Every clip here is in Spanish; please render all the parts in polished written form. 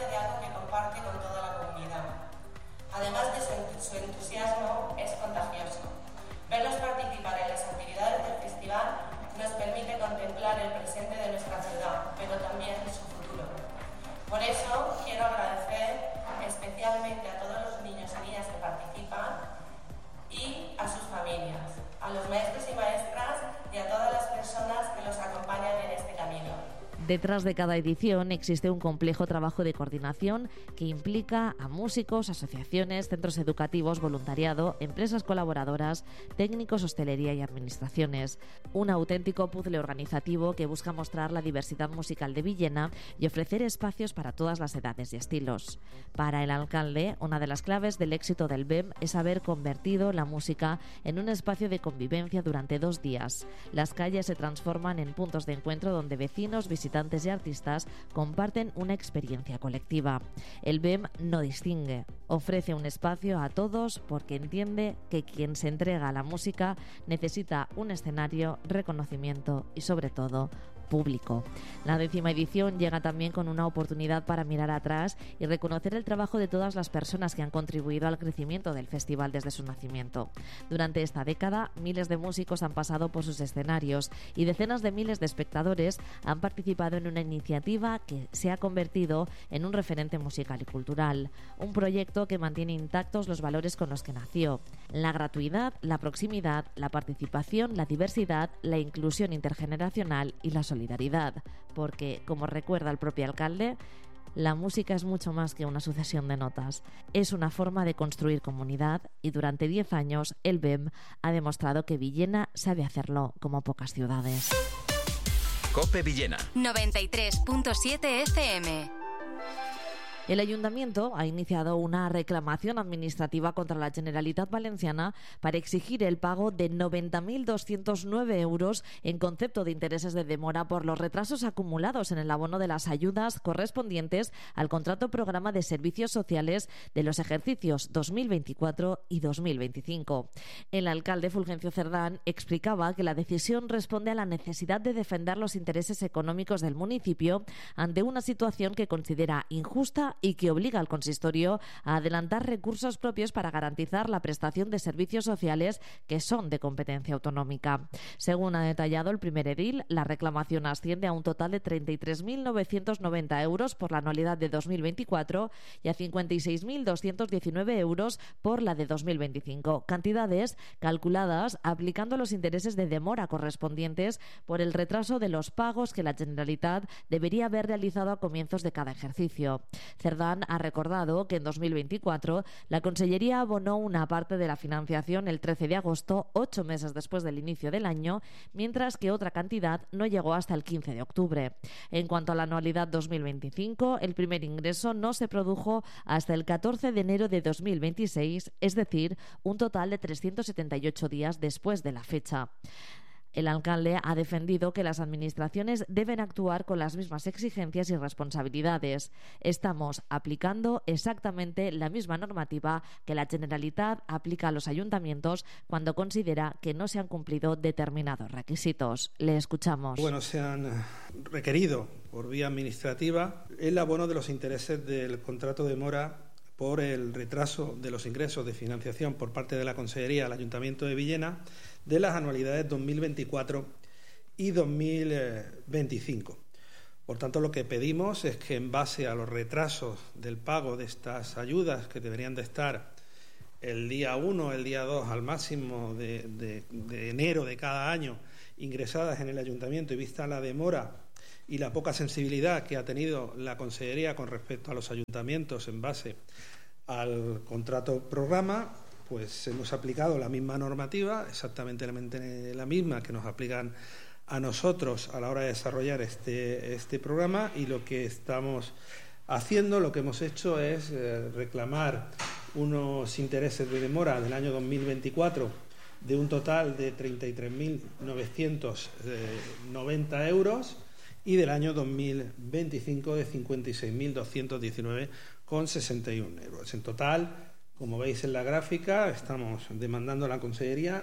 de algo que comparte con toda la comunidad. Además de su entusiasmo, es contagioso. Verlos participar en las actividades del festival nos permite contemplar el presente de nuestra ciudad, pero también su futuro. Por eso quiero agradecer especialmente a todos los niños y niñas que participan y a sus familias, a los maestros y maestras y a todas las personas que los acompañan en este camino. Detrás de cada edición existe un complejo trabajo de coordinación que implica a músicos, asociaciones, centros educativos, voluntariado, empresas colaboradoras, técnicos, hostelería y administraciones. Un auténtico puzzle organizativo que busca mostrar la diversidad musical de Villena y ofrecer espacios para todas las edades y estilos. Para el alcalde, una de las claves del éxito del BEM es haber convertido la música en un espacio de convivencia durante 2 días. Las calles se transforman en puntos de encuentro donde vecinos, visitantes y artistas comparten una experiencia colectiva. El BEM no distingue, ofrece un espacio a todos porque entiende que quien se entrega a la música necesita un escenario, reconocimiento y sobre todo público. La 10ª edición llega también con una oportunidad para mirar atrás y reconocer el trabajo de todas las personas que han contribuido al crecimiento del festival desde su nacimiento. Durante esta década, miles de músicos han pasado por sus escenarios y decenas de miles de espectadores han participado en una iniciativa que se ha convertido en un referente musical y cultural. Un proyecto que mantiene intactos los valores con los que nació: la gratuidad, la proximidad, la participación, la diversidad, la inclusión intergeneracional y la solidaridad, porque, como recuerda el propio alcalde, la música es mucho más que una sucesión de notas. Es una forma de construir comunidad y durante 10 años el BEM ha demostrado que Villena sabe hacerlo como pocas ciudades. COPE Villena 93.7 FM. El Ayuntamiento ha iniciado una reclamación administrativa contra la Generalitat Valenciana para exigir el pago de 90.209 euros en concepto de intereses de demora por los retrasos acumulados en el abono de las ayudas correspondientes al contrato programa de servicios sociales de los ejercicios 2024 y 2025. El alcalde Fulgencio Cerdán explicaba que la decisión responde a la necesidad de defender los intereses económicos del municipio ante una situación que considera injusta y que obliga al consistorio a adelantar recursos propios para garantizar la prestación de servicios sociales que son de competencia autonómica. Según ha detallado el primer edil, la reclamación asciende a un total de 33.990 euros por la anualidad de 2024 y a 56.219 euros por la de 2025, cantidades calculadas aplicando los intereses de demora correspondientes por el retraso de los pagos que la Generalitat debería haber realizado a comienzos de cada ejercicio. Cerdán ha recordado que en 2024 la Consellería abonó una parte de la financiación el 13 de agosto, 8 meses después del inicio del año, mientras que otra cantidad no llegó hasta el 15 de octubre. En cuanto a la anualidad 2025, el primer ingreso no se produjo hasta el 14 de enero de 2026, es decir, un total de 378 días después de la fecha. El alcalde ha defendido que las administraciones deben actuar con las mismas exigencias y responsabilidades. Estamos aplicando exactamente la misma normativa que la Generalitat aplica a los ayuntamientos cuando considera que no se han cumplido determinados requisitos. Le escuchamos. Bueno, se han requerido por vía administrativa el abono de los intereses del contrato de mora por el retraso de los ingresos de financiación por parte de la Consellería al Ayuntamiento de Villena de las anualidades 2024 y 2025. Por tanto, lo que pedimos es que en base a los retrasos del pago de estas ayudas, que deberían de estar el día 1, el día 2 al máximo de enero de cada año ingresadas en el Ayuntamiento, y vista la demora y la poca sensibilidad que ha tenido la Consellería con respecto a los ayuntamientos en base al contrato programa, pues hemos aplicado la misma normativa, exactamente la misma que nos aplican a nosotros a la hora de desarrollar este programa, y lo que estamos haciendo, lo que hemos hecho es reclamar unos intereses de demora del año 2024 de un total de 33.990 euros y del año 2025 de 56.219,61 euros. En total, como veis en la gráfica, estamos demandando a la Consellería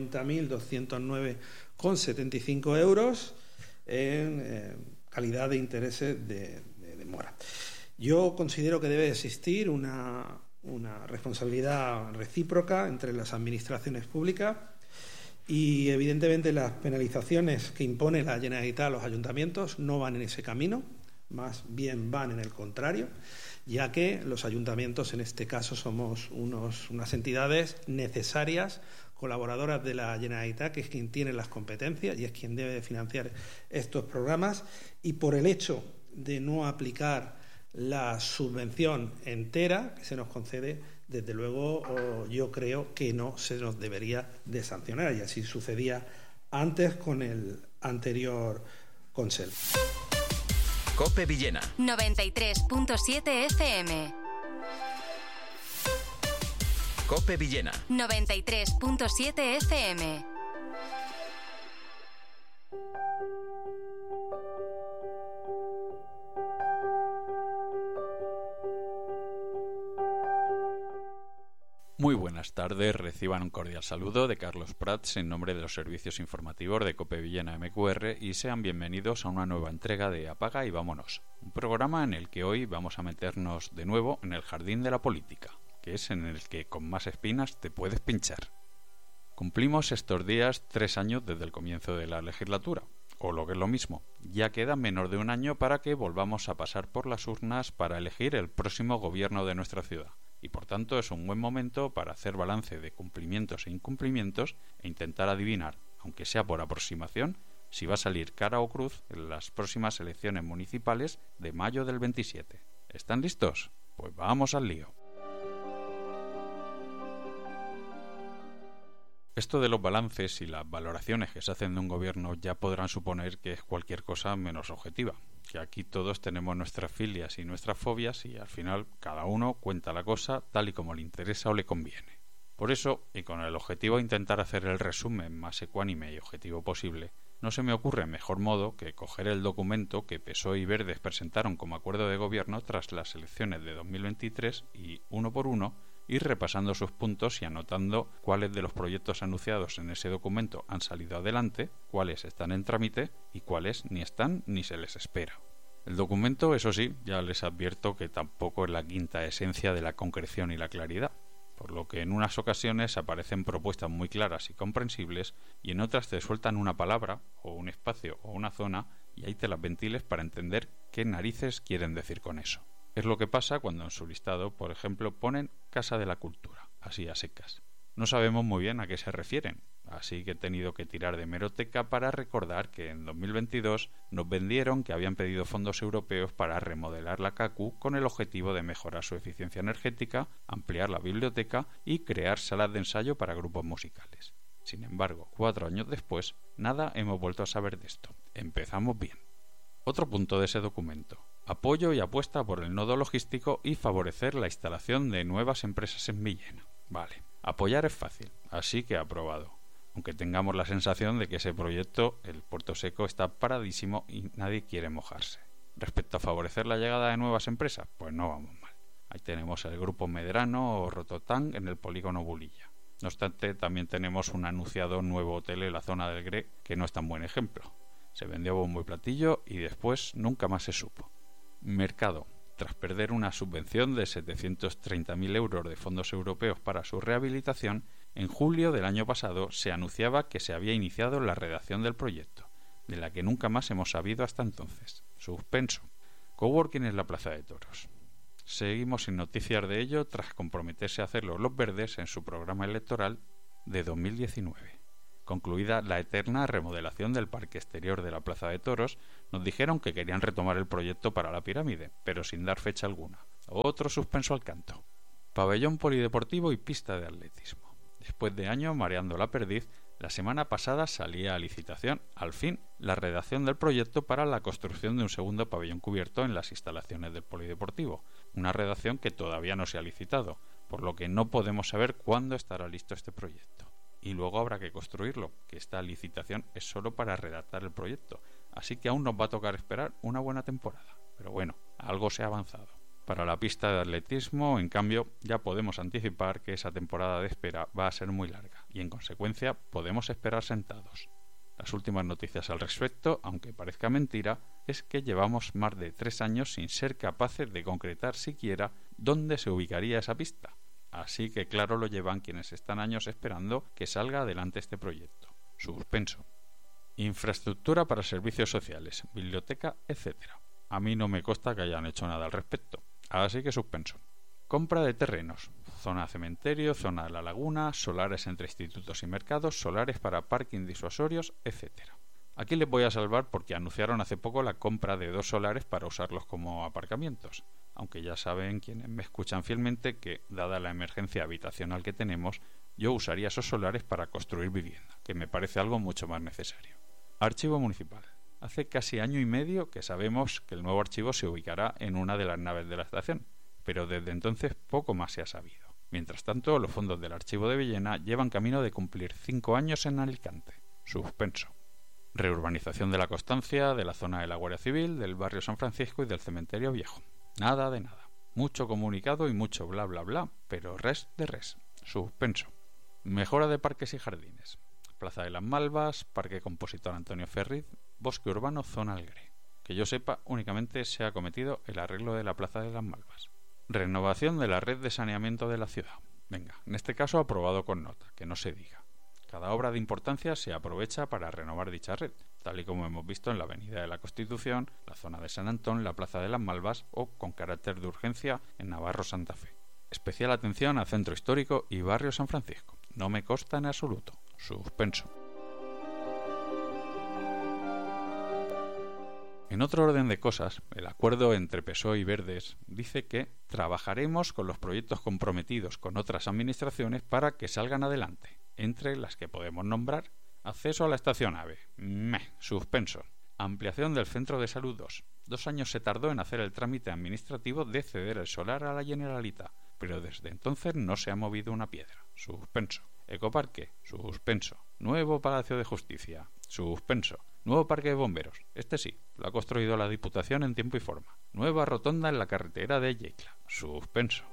90.209,75 euros en calidad de intereses de demora. Yo considero que debe existir una responsabilidad recíproca entre las administraciones públicas y, evidentemente, las penalizaciones que impone la Generalitat a los ayuntamientos no van en ese camino, más bien van en el contrario, ya que los ayuntamientos, en este caso, somos unas entidades necesarias, colaboradoras de la Generalitat, que es quien tiene las competencias y es quien debe financiar estos programas, y por el hecho de no aplicar la subvención entera que se nos concede, desde luego yo creo que no se nos debería de sancionar, y así sucedía antes con el anterior Consell. COPE Villena 93.7 FM. COPE Villena 93.7 FM. Muy buenas tardes, reciban un cordial saludo de Carlos Prats en nombre de los servicios informativos de COPE Villena MQR y sean bienvenidos a una nueva entrega de Apaga y Vámonos, un programa en el que hoy vamos a meternos de nuevo en el jardín de la política, que es en el que con más espinas te puedes pinchar. Cumplimos estos días 3 años desde el comienzo de la legislatura, o lo que es lo mismo, ya queda menos de un año para que volvamos a pasar por las urnas para elegir el próximo gobierno de nuestra ciudad. Y por tanto es un buen momento para hacer balance de cumplimientos e incumplimientos e intentar adivinar, aunque sea por aproximación, si va a salir cara o cruz en las próximas elecciones municipales de mayo del 27. ¿Están listos? Pues vamos al lío. Esto de los balances y las valoraciones que se hacen de un gobierno ya podrán suponer que es cualquier cosa menos objetiva, que aquí todos tenemos nuestras filias y nuestras fobias y al final cada uno cuenta la cosa tal y como le interesa o le conviene. Por eso, y con el objetivo de intentar hacer el resumen más ecuánime y objetivo posible, no se me ocurre mejor modo que coger el documento que PSOE y Verdes presentaron como acuerdo de gobierno tras las elecciones de 2023 y, uno por uno, ir repasando sus puntos y anotando cuáles de los proyectos anunciados en ese documento han salido adelante, cuáles están en trámite y cuáles ni están ni se les espera. El documento, eso sí, ya les advierto que tampoco es la quinta esencia de la concreción y la claridad, por lo que en unas ocasiones aparecen propuestas muy claras y comprensibles y en otras te sueltan una palabra o un espacio o una zona y ahí te las ventiles para entender qué narices quieren decir con eso. Es lo que pasa cuando en su listado, por ejemplo, ponen Casa de la Cultura, así a secas. No sabemos muy bien a qué se refieren, así que he tenido que tirar de hemeroteca para recordar que en 2022 nos vendieron que habían pedido fondos europeos para remodelar la CACU con el objetivo de mejorar su eficiencia energética, ampliar la biblioteca y crear salas de ensayo para grupos musicales. Sin embargo, 4 años después, nada hemos vuelto a saber de esto. Empezamos bien. Otro punto de ese documento: apoyo y apuesta por el nodo logístico y favorecer la instalación de nuevas empresas en Villena. Vale, apoyar es fácil, así que aprobado. Aunque tengamos la sensación de que ese proyecto, el Puerto Seco, está paradísimo y nadie quiere mojarse. Respecto a favorecer la llegada de nuevas empresas, pues no vamos mal. Ahí tenemos el Grupo Medrano o Rototang en el polígono Bulilla. No obstante, también tenemos un anunciado nuevo hotel en la zona del GRE que no es tan buen ejemplo. Se vendió bombo y platillo y después nunca más se supo. Mercado. Tras perder una subvención de 730.000 euros de fondos europeos para su rehabilitación, en julio del año pasado se anunciaba que se había iniciado la redacción del proyecto, de la que nunca más hemos sabido hasta entonces. Suspenso. Coworking en la Plaza de Toros. Seguimos sin noticias de ello tras comprometerse a hacerlo los Verdes en su programa electoral de 2019. Concluida la eterna remodelación del parque exterior de la Plaza de Toros, nos dijeron que querían retomar el proyecto para la pirámide, pero sin dar fecha alguna. Otro suspenso al canto. Pabellón polideportivo y pista de atletismo. Después de años mareando la perdiz, la semana pasada salía a licitación, al fin, la redacción del proyecto para la construcción de un segundo pabellón cubierto en las instalaciones del polideportivo, una redacción que todavía no se ha licitado, por lo que no podemos saber cuándo estará listo este proyecto. Y luego habrá que construirlo, que esta licitación es solo para redactar el proyecto, así que aún nos va a tocar esperar una buena temporada. Pero bueno, algo se ha avanzado. Para la pista de atletismo, en cambio, ya podemos anticipar que esa temporada de espera va a ser muy larga y en consecuencia podemos esperar sentados. Las últimas noticias al respecto, aunque parezca mentira, es que llevamos más de 3 años sin ser capaces de concretar siquiera dónde se ubicaría esa pista. Así que claro lo llevan quienes están años esperando que salga adelante este proyecto. Suspenso. Infraestructura para servicios sociales, biblioteca, etc. A mí no me consta que hayan hecho nada al respecto. Así que suspenso. Compra de terrenos. Zona cementerio, zona de la laguna, solares entre institutos y mercados, solares para parking disuasorios, etc. Aquí les voy a salvar porque anunciaron hace poco la compra de 2 solares para usarlos como aparcamientos. Aunque ya saben quienes me escuchan fielmente que, dada la emergencia habitacional que tenemos, yo usaría esos solares para construir vivienda, que me parece algo mucho más necesario. Archivo municipal. Hace casi año y medio que sabemos que el nuevo archivo se ubicará en una de las naves de la estación, pero desde entonces poco más se ha sabido. Mientras tanto, los fondos del Archivo de Villena llevan camino de cumplir 5 años en Alicante. Suspenso. Reurbanización de la Constancia, de la zona de la Guardia Civil, del barrio San Francisco y del Cementerio Viejo. Nada de nada. Mucho comunicado y mucho bla bla bla, pero res de res. Suspenso. Mejora de parques y jardines. Plaza de las Malvas, Parque Compositor Antonio Ferriz, Bosque Urbano Zona Algre. Que yo sepa, únicamente se ha cometido el arreglo de la Plaza de las Malvas. Renovación de la red de saneamiento de la ciudad. Venga, en este caso aprobado con nota, que no se diga. Cada obra de importancia se aprovecha para renovar dicha red, tal y como hemos visto en la Avenida de la Constitución, la zona de San Antón, la Plaza de las Malvas o, con carácter de urgencia, en Navarro Santa Fe. Especial atención al Centro Histórico y Barrio San Francisco. No me consta en absoluto. Suspenso. En otro orden de cosas, el acuerdo entre PSOE y Verdes dice que trabajaremos con los proyectos comprometidos con otras administraciones para que salgan adelante, entre las que podemos nombrar acceso a la estación AVE. Suspenso. Ampliación del Centro de Salud 2. 2 años se tardó en hacer el trámite administrativo de ceder el solar a la Generalitat, pero desde entonces no se ha movido una piedra. Suspenso. Ecoparque. Suspenso. Nuevo Palacio de Justicia. Suspenso. Nuevo parque de bomberos. Este sí, lo ha construido la Diputación en tiempo y forma. Nueva rotonda en la carretera de Yecla. Suspenso.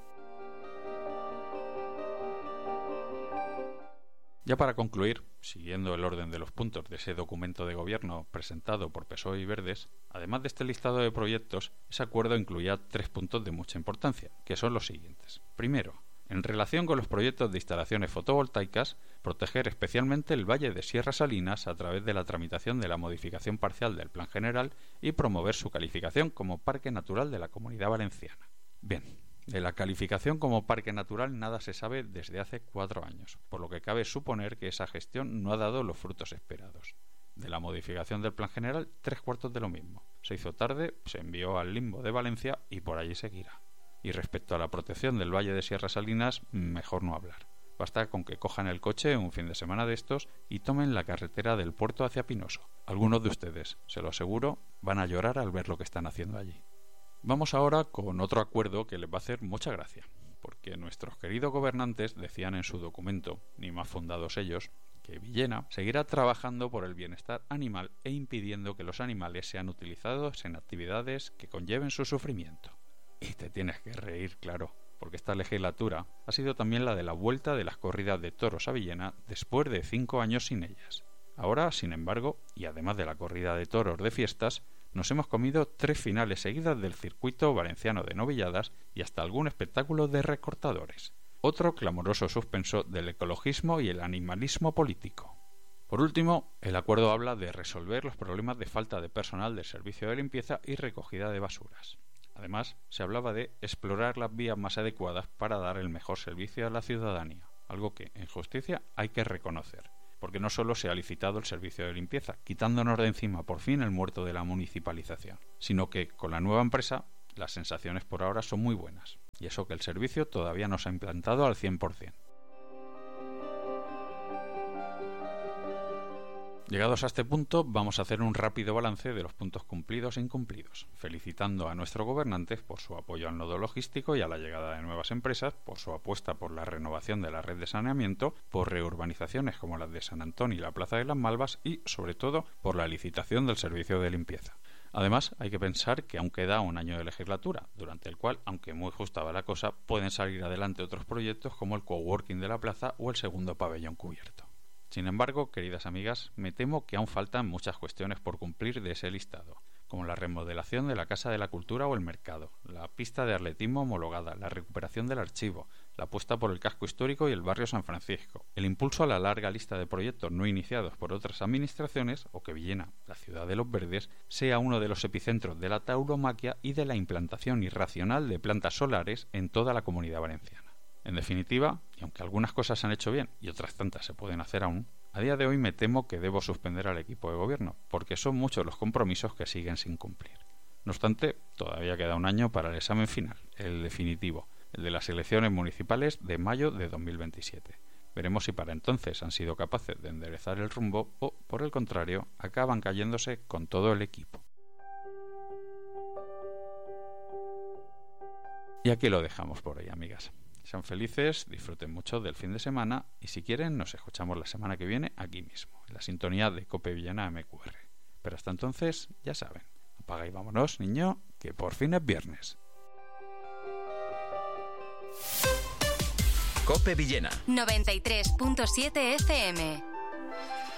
Ya para concluir, siguiendo el orden de los puntos de ese documento de gobierno presentado por PSOE y Verdes, además de este listado de proyectos, ese acuerdo incluía 3 puntos de mucha importancia, que son los siguientes. Primero, en relación con los proyectos de instalaciones fotovoltaicas, proteger especialmente el Valle de Sierra Salinas a través de la tramitación de la modificación parcial del Plan General y promover su calificación como Parque Natural de la Comunidad Valenciana. Bien, de la calificación como Parque Natural nada se sabe desde hace 4 años, por lo que cabe suponer que esa gestión no ha dado los frutos esperados. De la modificación del Plan General, 3/4 de lo mismo. Se hizo tarde, se envió al limbo de Valencia y por allí seguirá. Y respecto a la protección del Valle de Sierra Salinas, mejor no hablar. Basta con que cojan el coche un fin de semana de estos y tomen la carretera del puerto hacia Pinoso. Algunos de ustedes, se lo aseguro, van a llorar al ver lo que están haciendo allí. Vamos ahora con otro acuerdo que les va a hacer mucha gracia, porque nuestros queridos gobernantes decían en su documento, ni más fundados ellos, que Villena seguirá trabajando por el bienestar animal e impidiendo que los animales sean utilizados en actividades que conlleven su sufrimiento. Y te tienes que reír, claro, porque esta legislatura ha sido también la de la vuelta de las corridas de toros a Villena después de 5 años sin ellas. Ahora, sin embargo, y además de la corrida de toros de fiestas, nos hemos comido 3 finales seguidas del circuito valenciano de novilladas y hasta algún espectáculo de recortadores. Otro clamoroso suspenso del ecologismo y el animalismo político. Por último, el acuerdo habla de resolver los problemas de falta de personal del servicio de limpieza y recogida de basuras. Además, se hablaba de explorar las vías más adecuadas para dar el mejor servicio a la ciudadanía, algo que, en justicia, hay que reconocer, porque no solo se ha licitado el servicio de limpieza, quitándonos de encima por fin el muerto de la municipalización, sino que, con la nueva empresa, las sensaciones por ahora son muy buenas, y eso que el servicio todavía no se ha implantado al 100%. Llegados a este punto, vamos a hacer un rápido balance de los puntos cumplidos e incumplidos, felicitando a nuestros gobernantes por su apoyo al nodo logístico y a la llegada de nuevas empresas, por su apuesta por la renovación de la red de saneamiento, por reurbanizaciones como las de San Antón y la Plaza de las Malvas y, sobre todo, por la licitación del servicio de limpieza. Además, hay que pensar que aún queda un año de legislatura, durante el cual, aunque muy justa va la cosa, pueden salir adelante otros proyectos como el coworking de la plaza o el segundo pabellón cubierto. Sin embargo, queridas amigas, me temo que aún faltan muchas cuestiones por cumplir de ese listado, como la remodelación de la Casa de la Cultura o el Mercado, la pista de atletismo homologada, la recuperación del archivo, la apuesta por el casco histórico y el barrio San Francisco, el impulso a la larga lista de proyectos no iniciados por otras administraciones o que Villena, la ciudad de los verdes, sea uno de los epicentros de la tauromaquia y de la implantación irracional de plantas solares en toda la Comunidad Valenciana. En definitiva, y aunque algunas cosas se han hecho bien y otras tantas se pueden hacer aún, a día de hoy me temo que debo suspender al equipo de gobierno, porque son muchos los compromisos que siguen sin cumplir. No obstante, todavía queda un año para el examen final, el definitivo, el de las elecciones municipales de mayo de 2027. Veremos si para entonces han sido capaces de enderezar el rumbo o, por el contrario, acaban cayéndose con todo el equipo. Y aquí lo dejamos por hoy, amigas. Sean felices, disfruten mucho del fin de semana y si quieren nos escuchamos la semana que viene aquí mismo, en la sintonía de Cope Villena MQR. Pero hasta entonces, ya saben, apaga y vámonos, niño, que por fin es viernes. Cope Villena 93.7 FM.